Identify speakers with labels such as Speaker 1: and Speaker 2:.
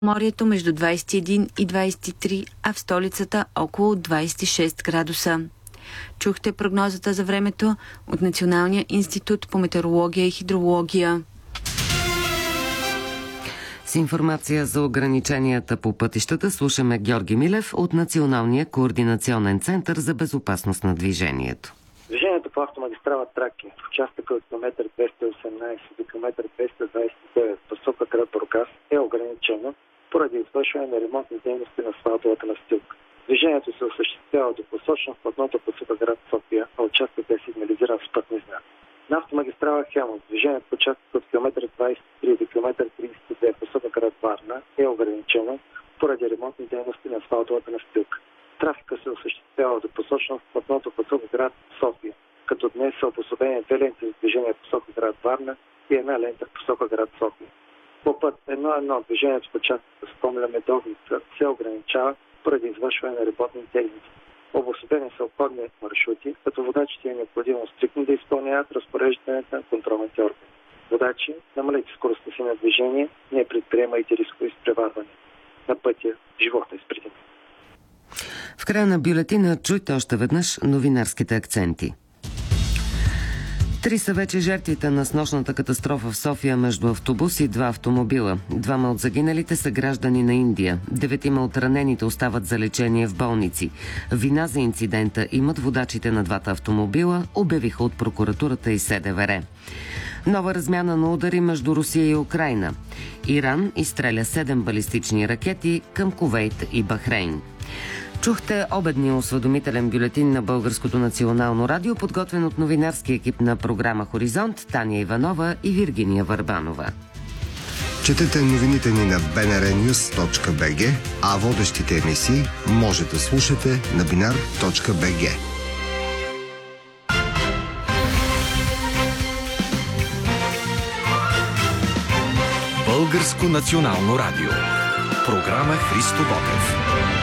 Speaker 1: Морето между 21 и 23, а в столицата около 26 градуса. Чухте прогнозата за времето от Националния институт по метеорология и хидрология.
Speaker 2: С информация за ограниченията по пътищата слушаме Георги Милев от Националния координационен център за безопасност на движението.
Speaker 3: Движението по автомагистрала Тракия в участъка от км 218 до км 229 посока град Бургас е ограничено поради извършване на ремонтни дейности на асфалтовата настилка. Движението се осъществява двупосочно в платното посока град София, а участъкът е сигнализиран с пътни знаци. На автомагистрала Хемус движението по участъка от км 23 до км 32 посока град Варна е ограничено поради ремонтни дейности на асфалтовата настилка. Трафика се осъществява двупосочно в платното посока град София, като днес са обособени две ленти за движение в посока град Варна и една лента в посока град София. По път 1-1 движението в участъка с Комля Медовница се ограничава поради извършване на ремонтни дейности. Обособени са обходни маршрути, като водачите е необходимо стриктно да изпълняват разпореждането на контролните органи. Водачи, намалете скоростта си на движение, не предприемайте рискови изпреварвания. На пътя живота е спреди.
Speaker 2: В края на бюлетина чуйте още веднъж новинарските акценти. 3 са вече жертвите на снощната катастрофа в София между автобус и 2 автомобила. 2 от загиналите са граждани на Индия. 9 от ранените остават за лечение в болници. Вина за инцидента имат водачите на 2 автомобила, обявиха от прокуратурата и СДВР. Нова размяна на удари между Русия и Украйна. Иран изстреля 7 балистични ракети към Кувейт и Бахрейн. Чухте обедния осведомителен бюлетин на Българското национално радио, подготвен от новинарски екип на програма Хоризонт, Таня Иванова и Виргиния Върбанова.
Speaker 4: Четете новините ни на bnrnews.bg, а водещите емисии може да слушате на binar.bg.
Speaker 5: Българско национално радио. Програма Христо Ботев.